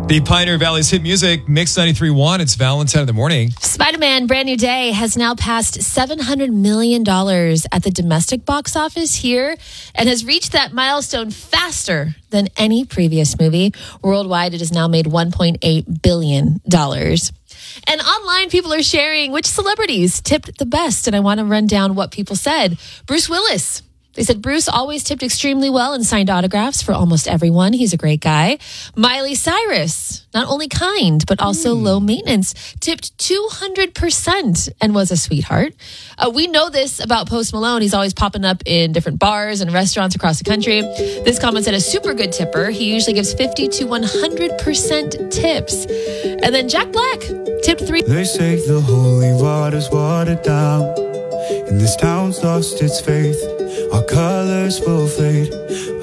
The Pioneer Valley's hit music, Mix 93.1. It's Valentine in the morning. Spider-Man Brand New Day has now passed $700 million at the domestic box office here and has reached that milestone faster than any previous movie. Worldwide, it has now made $1.8 billion. And online, people are sharing which celebrities tipped the best. And I want to run down what people said. Bruce Willis. They said Bruce always tipped extremely well and signed autographs for almost everyone. He's a great guy. Miley Cyrus, not only kind, but also low maintenance, tipped 200% and was a sweetheart. We know this about Post Malone. He's always popping up in different bars and restaurants across the country. This comment said a super good tipper. He usually gives 50 to 100% tips. And then Jack Black tipped 3. They say the holy water's watered down, and this town's lost its faith. Our colors will fade.